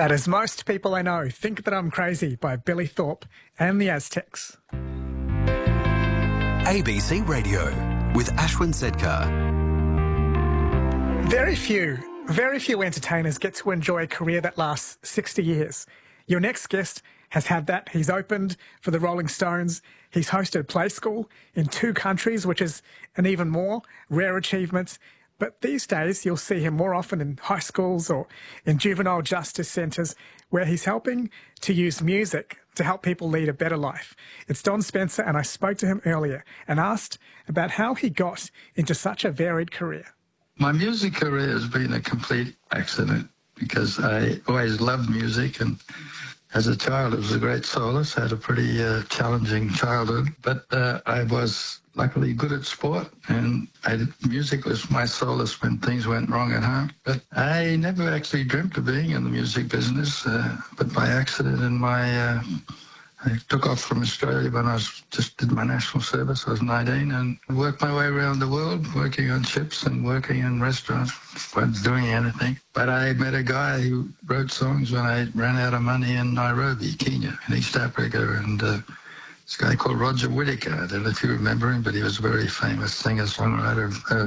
That is Most People I Know Think That I'm Crazy by Billy Thorpe and the Aztecs. ABC Radio with Ashwin Sedkar. Very few entertainers get to enjoy a career that lasts 60 years. Your next guest has had that. He's opened for the Rolling Stones. He's hosted Play School in 2 countries, which is an even more rare achievement. But these days, you'll see him more often in high schools or in juvenile justice centres, where he's helping to use music to help people lead a better life. It's Don Spencer, and I spoke to him earlier and asked about how he got into such a varied career. My music career has been a complete accident because I always loved music, and as a child it was a great solace. I had a pretty challenging childhood, but I was luckily good at sport, and music was my solace when things went wrong at home. But I never actually dreamt of being in the music business, but by accident I took off from Australia when I just did my national service. I was 19 and worked my way around the world, working on ships and working in restaurants, wasn't doing anything. But I met a guy who wrote songs when I ran out of money in Nairobi, Kenya, in East Africa, and this guy called Roger Whittaker. I don't know if you remember him, but he was a very famous singer-songwriter,